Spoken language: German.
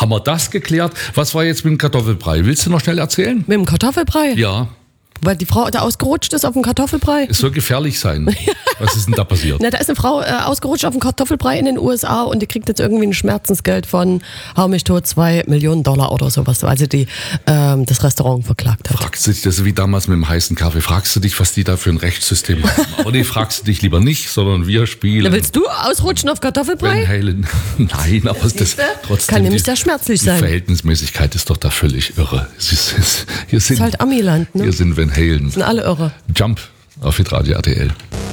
Haben wir das geklärt? Was war jetzt mit dem Kartoffelbrei? Willst du noch schnell erzählen? Mit dem Kartoffelbrei? Ja. Weil die Frau da ausgerutscht ist auf dem Kartoffelbrei? Es soll gefährlich sein. Was ist denn da passiert? Na, da ist eine Frau ausgerutscht auf dem Kartoffelbrei in den USA und die kriegt jetzt irgendwie ein Schmerzensgeld von, hau mich tot, $2 Millionen oder sowas, weil sie das Restaurant verklagt hat. Fragst du dich, das ist wie damals mit dem heißen Kaffee, fragst du dich, was die da für ein Rechtssystem haben. Aber nee, fragst du dich lieber nicht, sondern wir spielen. Na, willst du ausrutschen auf Kartoffelbrei? Van Halen. Nein, aber das trotzdem. Kann nämlich sehr schmerzlich sein. Die Verhältnismäßigkeit ist doch da völlig irre. Das ist halt Amiland, ne? Hier sind Van Halen. Sind alle irre. Jump auf Hitradio RTL.